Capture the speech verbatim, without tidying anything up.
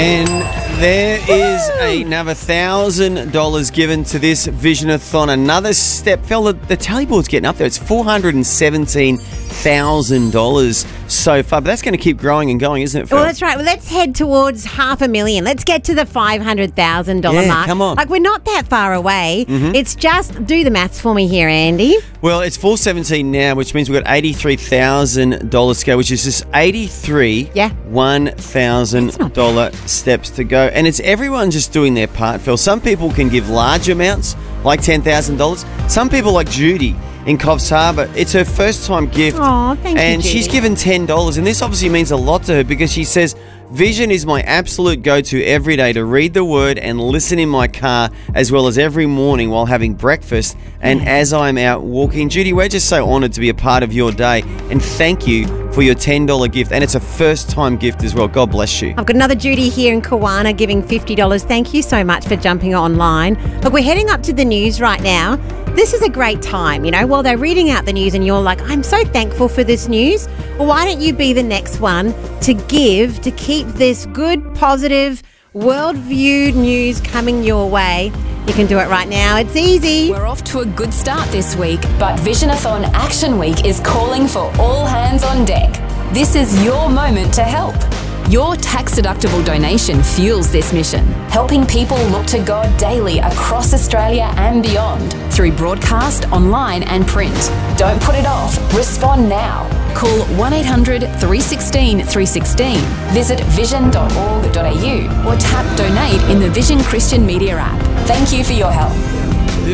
And there is another one thousand dollars given to this Visionathon. Another step. Fella, the tally board's getting up there. It's four hundred seventeen thousand dollars so far. But that's going to keep growing and going, isn't it, Phil? Well, that's right. Well, let's head towards half a million. Let's get to the five hundred thousand dollars Yeah, mark. come on. Like, we're not that far away. Mm-hmm. It's just, do the maths for me here, Andy. Well, it's four seventeen now, which means we've got eighty-three thousand dollars to go, which is just eighty-three Yeah. one thousand dollars steps to go. And it's everyone just doing their part, Phil. Some people can give large amounts, like ten thousand dollars. Some people, like Judy in Coffs Harbour, it's her first time gift. Aw, thank you, And she's Judy. given ten dollars. And this obviously means a lot to her because she says, Vision is my absolute go-to every day to read the word and listen in my car, as well as every morning while having breakfast and as I'm out walking. Judy, we're just so honoured to be a part of your day, and thank you for your ten dollars gift. And it's a first-time gift as well. God bless you. I've got another Judy here in Kawana giving fifty dollars. Thank you so much for jumping online. Look, we're heading up to the news right now. This is a great time, you know, while they're reading out the news and you're like, I'm so thankful for this news. Well, why don't you be the next one to give, to keep this good, positive, world-viewed news coming your way? You can do it right now. It's easy. We're off to a good start this week, but Visionathon Action Week is calling for all hands on deck. This is your moment to help. Your tax-deductible donation fuels this mission, helping people look to God daily across Australia and beyond through broadcast, online and print. Don't put it off. Respond now. Call one eight hundred three one six three one six, visit vision dot org dot a u or tap Donate in the Vision Christian Media app. Thank you for your help.